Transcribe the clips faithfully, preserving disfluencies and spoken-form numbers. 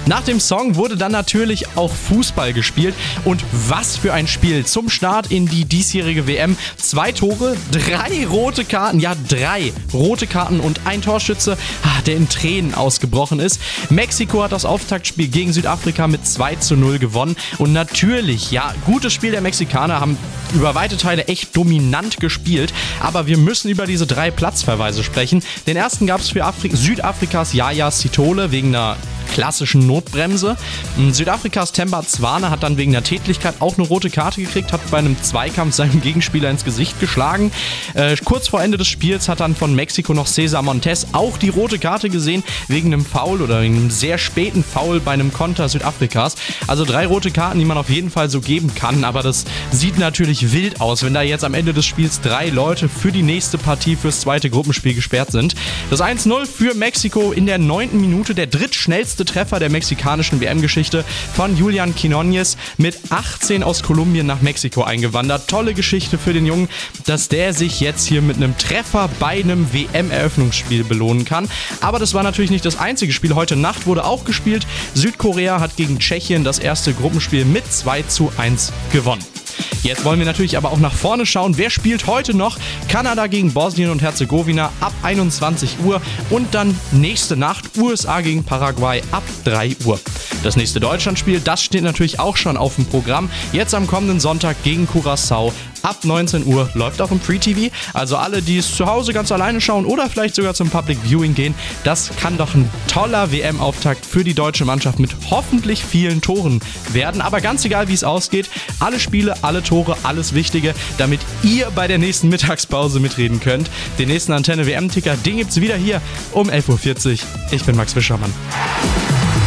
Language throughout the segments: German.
Nach dem Song wurde dann natürlich auch Fußball gespielt. Und was für ein Spiel zum Start in die diesjährige W M. Zwei Tore, drei rote Karten, ja drei rote Karten und ein Torschütze, der in Tränen ausgebrochen ist. Mexiko hat das Auftaktspiel gegen Südafrika mit zwei zu null gewonnen. Und natürlich, ja, gutes Spiel der Mexikaner, haben über weite Teile echt dominant gespielt. Aber wir müssen über diese drei Platzverweise sprechen. Den ersten gab es für Afri- Südafrikas Yaya Sithole wegen einer klassischen Notbremse. Südafrikas Themba Zwane hat dann wegen der Tätlichkeit auch eine rote Karte gekriegt, hat bei einem Zweikampf seinem Gegenspieler ins Gesicht geschlagen. Äh, kurz vor Ende des Spiels hat dann von Mexiko noch Cesar Montes auch die rote Karte gesehen, wegen einem Foul oder wegen einem sehr späten Foul bei einem Konter Südafrikas. Also drei rote Karten, die man auf jeden Fall so geben kann, aber das sieht natürlich wild aus, wenn da jetzt am Ende des Spiels drei Leute für die nächste Partie fürs zweite Gruppenspiel gesperrt sind. Das eins null für Mexiko in der neunten Minute, der drittschnellste Treffer der mexikanischen W M-Geschichte von Julian Quinones, mit achtzehn aus Kolumbien nach Mexiko eingewandert. Tolle Geschichte für den Jungen, dass der sich jetzt hier mit einem Treffer bei einem W M-Eröffnungsspiel belohnen kann. Aber das war natürlich nicht das einzige Spiel. Heute Nacht wurde auch gespielt. Südkorea hat gegen Tschechien das erste Gruppenspiel mit zwei zu eins gewonnen. Jetzt wollen wir natürlich aber auch nach vorne schauen. Wer spielt heute noch? Kanada gegen Bosnien und Herzegowina ab einundzwanzig Uhr und dann nächste Nacht U S A gegen Paraguay ab drei Uhr. Das nächste Deutschlandspiel, das steht natürlich auch schon auf dem Programm. Jetzt am kommenden Sonntag gegen Curaçao ab neunzehn Uhr, läuft auch im Free T V. Also alle, die es zu Hause ganz alleine schauen oder vielleicht sogar zum Public Viewing gehen, das kann doch ein toller W M-Auftakt für die deutsche Mannschaft mit hoffentlich vielen Toren werden. Aber ganz egal, wie es ausgeht, alle Spiele, alle Tore, alles Wichtige, damit ihr bei der nächsten Mittagspause mitreden könnt. Den nächsten Antenne-W M-Ticker, den gibt's wieder hier um elf Uhr vierzig. Ich bin Max Fischermann.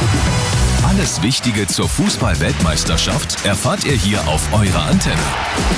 Alles Wichtige zur Fußball-Weltmeisterschaft erfahrt ihr hier auf eurer Antenne.